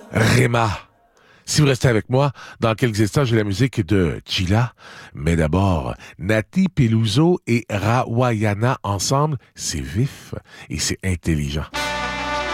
Rema. Si vous restez avec moi, dans quelques instants, j'ai la musique de Chila. Mais d'abord, Nati Peluso et Rawayana ensemble, c'est vif et c'est intelligent.